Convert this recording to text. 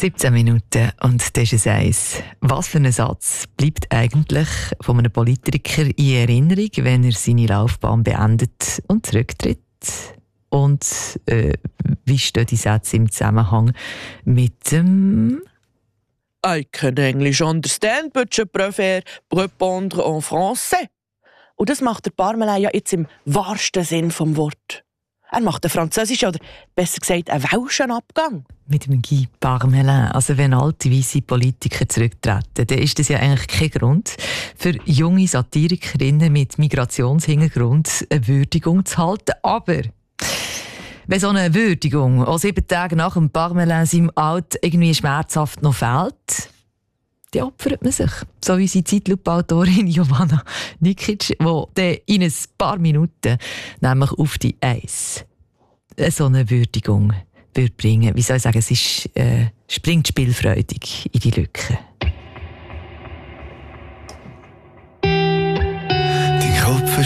17 Minuten und das ist eins. Was für ein Satz bleibt eigentlich von einem Politiker in Erinnerung, wenn er seine Laufbahn beendet und zurücktritt? Und wie stehen die Sätze im Zusammenhang mit dem I can English understand, but je préfère répondre en français. Und das macht der Parmelin ja jetzt im wahrsten Sinn vom Wort. Er macht einen französischen oder besser gesagt einen welschen Abgang. mit dem Guy Parmelin? Also wenn alte weisse Politiker zurücktreten, dann ist das ja eigentlich kein Grund für junge Satirikerinnen mit Migrationshintergrund eine Würdigung zu halten. Aber wenn so eine Würdigung auch 7 Tage nach dem Parmelin seinem Alt irgendwie schmerzhaft noch fehlt, dann opfert man sich. So wie unsere Zeitlupe-Autorin Jovana Nikic, die in ein paar Minuten nämlich auf die Eis so eine Würdigung bringen. Wie soll ich sagen, es ist, springt spielfreudig in die Lücke.